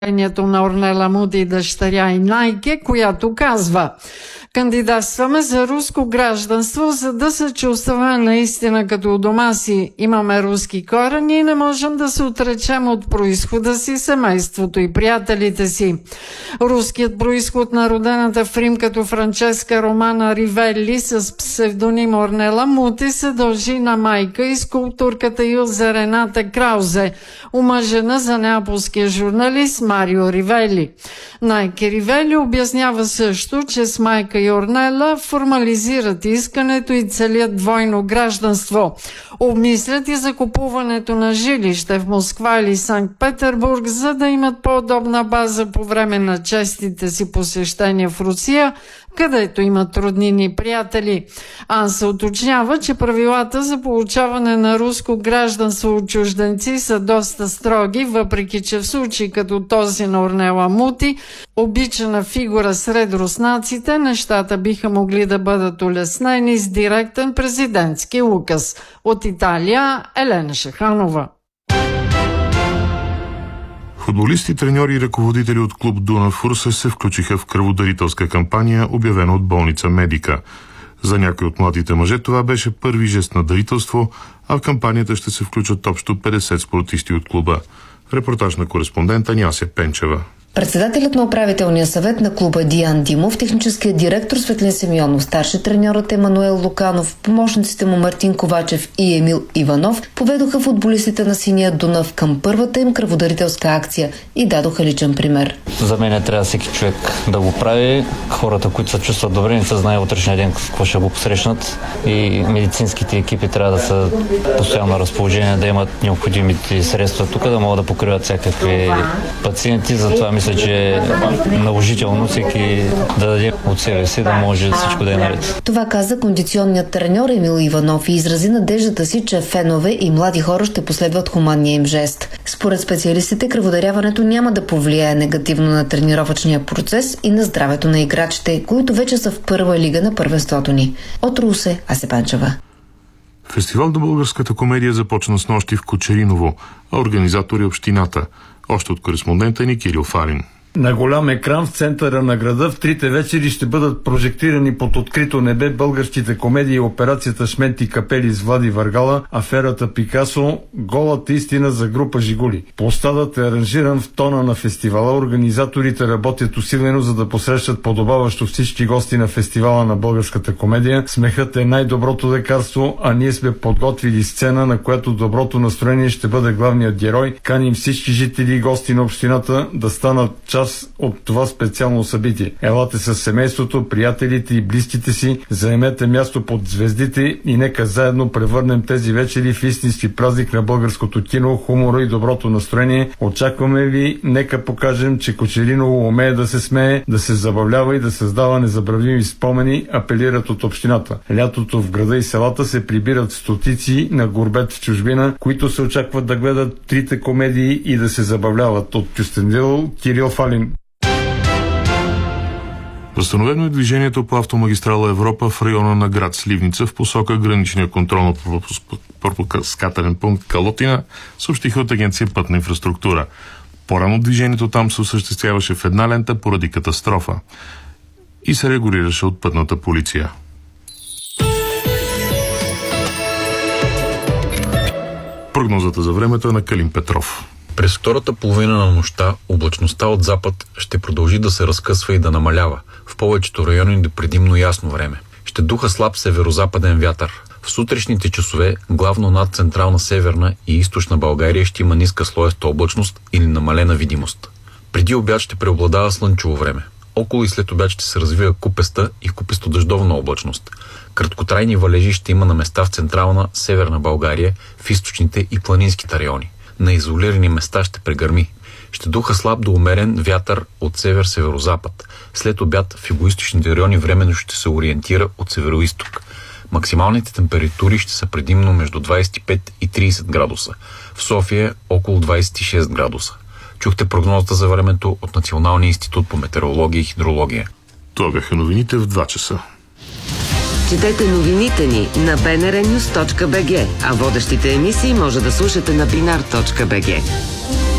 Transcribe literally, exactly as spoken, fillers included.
на Орнела Муди и дъщеря и Найке, която казва: кандидатстваме за руско гражданство, за да се чувстваме наистина като у дома си. Имаме руски корени и не можем да се отречем от произхода си, семейството и приятелите си. Руският произход на родената в Рим като Франческа Романа Ривели с псевдоним Орнела Муди се дължи на майка и скулпторката Илза Рената Краузе, омъжена за неаполския журналист Марио Ривели. Найке Ривели обяснява също, че с майка и Орнела формализират искането и целият двойно гражданство. Обмислят и закупуването на жилище в Москва или Санкт-Петербург, за да имат по-удобна база по време на честите си посещения в Русия, където имат роднини и приятели. Анса уточнява, че правилата за получаване на руско гражданство от чужденци са доста строги, въпреки че в случай като този на Орнела Муди, обичана фигура сред руснаците, нещата биха могли да бъдат улеснени с директен президентски указ. От Италия, Елена Шаханова. Футболисти, треньори и ръководители от клуб Дунав Урса се включиха в кръводарителска кампания, обявена от болница Медика. За някои от младите мъже това беше първи жест на дарителство, а в кампанията ще се включат общо петдесет спортисти от клуба. Репортаж на кореспондента Няся Пенчева. Председателят на управителния съвет на клуба Диан Димов, техническият директор Светлин Семионов, старши треньорът Емануел Луканов, помощниците му Мартин Ковачев и Емил Иванов поведоха футболистите на Синия Дунав към първата им кръводарителска акция и дадоха личен пример. За мен трябва всеки човек да го прави. Хората, които се чувстват добре, не се знае утрешния ден какво ще го посрещнат, и медицинските екипи трябва да са постоянно на разположение, да имат необходимите средства тук, да могат да покриват всякакви пациенти. Затова мисля, че е наложително всеки да даде от себе си, да може всичко да е наред. Това каза кондиционният треньор Емил Иванов и изрази надеждата си, че фенове и млади хора ще последват хуманния им жест. Според специалистите, кръводаряването няма да повлияе негативно на тренировъчния процес и на здравето на играчите, които вече са в първа лига на първенството ни. От Русе, Ася Панчева. Фестивал на българската комедия започна с нощи в Кочериново, а организатори общината. Още от кореспондента ни Кирил Фарин. На голям екран в центъра на града в трите вечери ще бъдат прожектирани под открито небе българските комедии: операцията Шменти Капели с Влади Варгала, аферата Пикасо, голата истина за група Жигули. Площадът е аранжиран в тона на фестивала. Организаторите работят усилено, за да посрещат подобаващо всички гости на фестивала на българската комедия. Смехът е най-доброто лекарство, а ние сме подготвили сцена, на която доброто настроение ще бъде главният герой. Каним всички жители и гости на общината да станат част от това специално събитие. Елате с семейството, приятелите и близките си, заемете място под звездите и нека заедно превърнем тези вечери в истински празник на българското кино, хумора и доброто настроение. Очакваме ви, нека покажем, че Кочериново умее да се смее, да се забавлява и да създава незабравими спомени, апелират от общината. Лятото в града и селата се прибират стотици на гурбет в чужбина, които се очакват да гледат трите комедии и да се забавляват. От Кюстендил, Кирил Фалин. Възстановено е движението по автомагистрала Европа в района на град Сливница в посока граничния контролно-пропускателен пункт Калотина, съобщиха от агенция Пътна инфраструктура. По-рано движението там се осъществяваше в една лента поради катастрофа и се регулираше от пътната полиция. Прогнозата за времето е на Калин Петров. През втората половина на нощта облачността от запад ще продължи да се разкъсва и да намалява. В повечето райони до предимно ясно време. Ще духа слаб северо-западен вятър. В сутрешните часове, главно над централна, северна и източна България, ще има ниска слоеста облачност или намалена видимост. Преди обяд ще преобладава слънчево време. Около и след обяд ще се развива купеста и купесто-дъждовна облачност. Краткотрайни валежи ще има на места в централна, северна България, в източните и планинските райони. На изолирани места ще прегърми. Ще духа слаб до умерен вятър от север-северозапад. След обяд в югоизточните райони временно ще се ориентира от североизток. Максималните температури ще са предимно между двадесет и пет и тридесет градуса. В София около двадесет и шест градуса. Чухте прогнозата за времето от Националния институт по метеорология и хидрология. Това бяха новините в два часа. Четете новините ни на би ен ар нюс точка би джи, а водещите емисии може да слушате на бинар точка би джи.